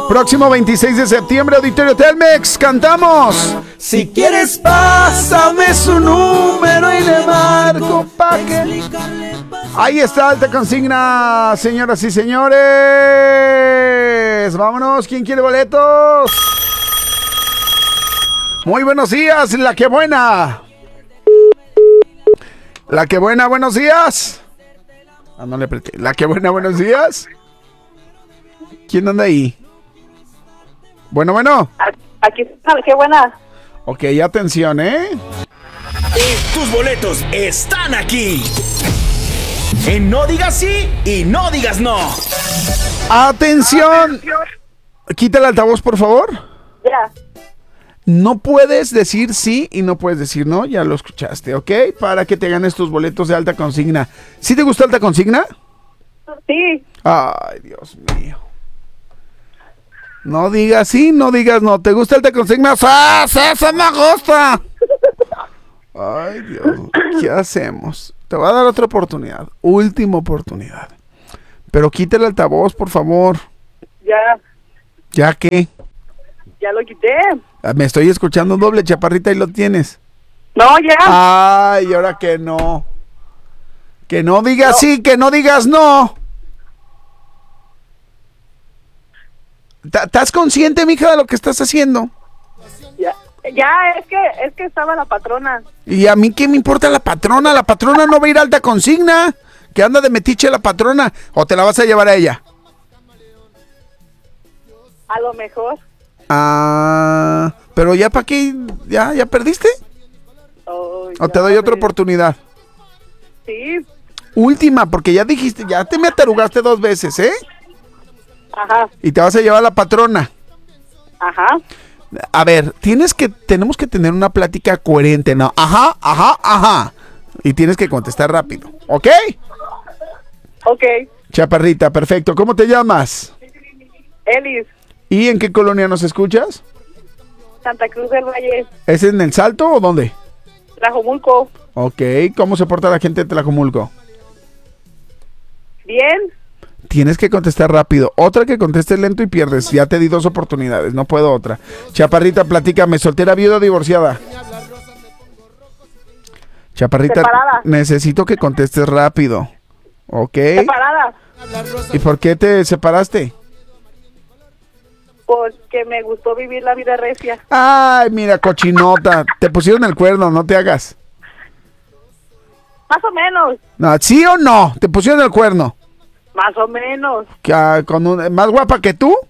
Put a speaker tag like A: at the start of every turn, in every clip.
A: Próximo 26 de septiembre, Auditorio Telmex, cantamos.
B: Si quieres, pásame su número y le marco pa' que...
A: Ahí está, alta consigna, señoras y señores. Vámonos, ¿quién quiere boletos? Muy buenos días, la que buena. La que buena, buenos días. Ah, no le apreté. La que buena, buenos días. ¿Quién anda ahí? Bueno.
C: Aquí está, qué buena.
A: Ok, atención, ¿eh?
D: Tus boletos están aquí. En No Digas Sí y No Digas No.
A: ¡Atención! Quita el altavoz, por favor.
C: Ya.
A: No puedes decir sí y no puedes decir no, ya lo escuchaste, ¿ok? Para que te ganes tus boletos de alta consigna. ¿Sí te gustó alta consigna?
C: Sí.
A: Ay, Dios mío. No digas sí, no digas no. ¿Te gusta alta consigna? ¡Sí, me gusta! Ay, Dios, ¿qué hacemos? Te voy a dar otra oportunidad, última oportunidad. Pero quita el altavoz, por favor.
C: Ya.
A: ¿Ya qué?
C: Ya lo quité.
A: Me estoy escuchando doble, chaparrita, y lo tienes.
C: No, ya.
A: Ay, ahora que no. Que no digas sí, que no digas no. ¿Estás consciente, mija, de lo que estás haciendo?
C: Ya, es que estaba la patrona.
A: ¿Y a mí qué me importa la patrona? La patrona no va a ir a alta consigna. Que anda de metiche la patrona. ¿O te la vas a llevar a ella?
C: A lo mejor.
A: Ah, pero ya para qué, ya perdiste.
C: Oh,
A: ¿O te doy otra oportunidad?
C: Sí.
A: Última, porque ya dijiste, ya te me atarugaste 2 veces, ¿eh?
C: Ajá.
A: Y te vas a llevar a la patrona.
C: Ajá.
A: A ver, tenemos que tener una plática coherente, ¿no? Ajá. Y tienes que contestar rápido, ¿ok?
C: Ok.
A: Chaparrita, perfecto. ¿Cómo te llamas?
C: Elis,
A: ¿Y en qué colonia nos escuchas?
C: Santa Cruz del Valle,
A: ¿Es en El Salto o dónde?
C: Tlajomulco.
A: Ok, ¿cómo se porta la gente de Tlajomulco?
C: Bien.
A: Tienes que contestar rápido. Otra que contestes lento y pierdes. Ya te di 2 oportunidades, no puedo otra. Chaparrita, platícame, ¿soltera, viuda o divorciada? Chaparrita,
C: Separada.
A: necesito que contestes rápido. ¿Ok?
C: Separada.
A: ¿Y por qué te separaste?
C: Porque me gustó vivir la vida recia.
A: Ay, mira, cochinota. Te pusieron el cuerno, no te hagas.
C: Más o menos.
A: No, ¿sí o no? Te pusieron el cuerno.
C: Más o menos.
A: ¿Más guapa que tú?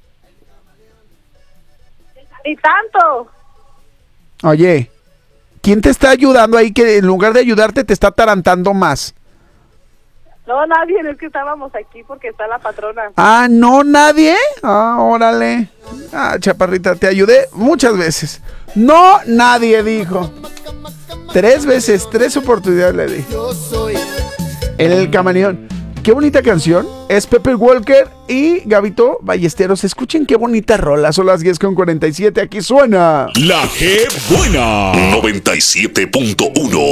C: Ni tanto.
A: Oye, ¿quién te está ayudando ahí que en lugar de ayudarte te está atarantando más?
C: No, nadie, es que estábamos aquí porque está la patrona.
A: Ah, ¿no nadie? Ah, órale. Ah, chaparrita, te ayudé muchas veces. No, nadie dijo. 3 veces, 3 oportunidades le di. El Camaleón. Qué bonita canción. Es Pepe Walker y Gabito Ballesteros. Escuchen qué bonita rola. Son las 10:47. Aquí suena
D: La que buena. 97.1.